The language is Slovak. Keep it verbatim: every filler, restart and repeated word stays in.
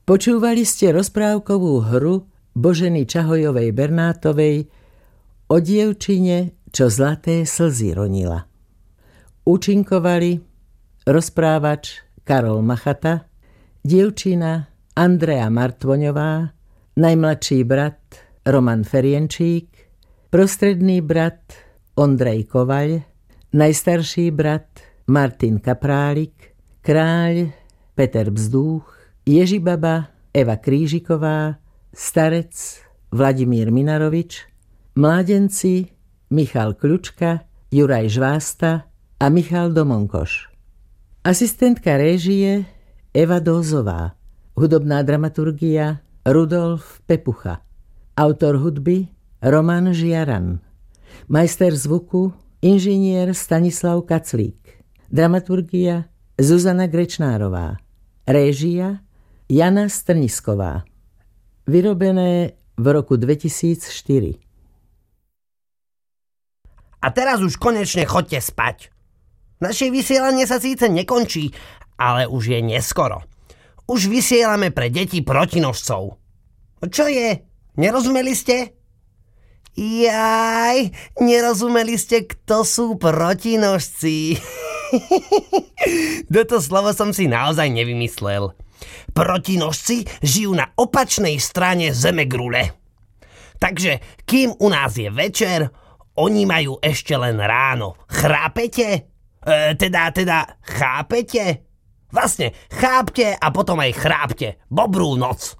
Počúvali ste rozprávkovú hru Boženy Čahojovej Bernátovej o dievčine, čo zlaté slzy ronila. Účinkovali rozprávač Karol Machata, dievčina Andrea Martvoňová, najmladší brat Roman Ferienčík, prostredný brat Ondrej Kovaľ, najstarší brat Martin Kaprálik, kráľ Peter Bzdúch, Ježibaba Eva Krížiková, starec Vladimír Minarovič, mládenci Michal Kľučka, Juraj Žvásta a Michal Domonkoš. Asistentka réžie Eva Dózová, hudobná dramaturgia Rudolf Pepucha, autor hudby Roman Žiaran, majster zvuku inžinier Stanislav Kaclík, dramaturgia Zuzana Grečnárová, réžia Jana Strnisková. Vyrobené v roku dvetisícštyri. A teraz už konečne choďte spať. Naše vysielanie sa síce nekončí, ale už je neskoro. Už vysielame pre deti protinožcov. Čo je? Nerozumeli ste? Jaj, nerozumeli ste, kto sú protinožci. Toto slovo som si naozaj nevymyslel. Protinožci žijú na opačnej strane zemegrule. Takže kým u nás je večer, oni majú ešte len ráno. Chrápete? E, teda, teda, chápete? Vlastne, chápte a potom aj chrápte. Dobrú noc.